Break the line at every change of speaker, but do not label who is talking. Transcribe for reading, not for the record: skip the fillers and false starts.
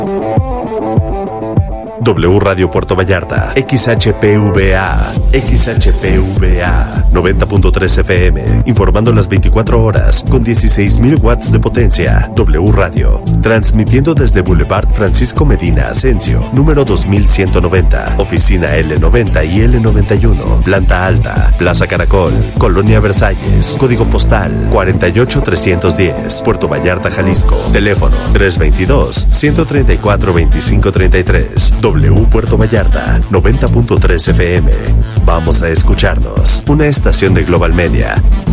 W Radio Puerto Vallarta, XHPVA 90.3 FM, informando las 24 horas con 16,000 watts de potencia. W Radio, transmitiendo desde Boulevard Francisco Medina Asensio, número 2190, oficina L90 y L91, planta alta, Plaza Caracol, Colonia Versalles, código postal 48310, Puerto Vallarta, Jalisco, teléfono 322-134-2533. W Puerto Vallarta, 90.3 FM. Vamos a escucharnos. Una estación de Global Media.